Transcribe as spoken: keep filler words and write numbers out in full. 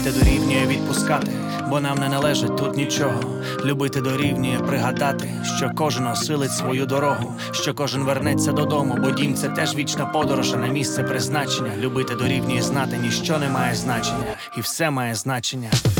Те дорівнює відпускати, бо нам не належить тут нічого. Любити дорівнює пригадати, що кожен осилить свою дорогу, що кожен вернеться додому, бо дім — це теж вічна подорож, а не місце призначення. Любити дорівнює знати, ніщо не має значення, і все має значення.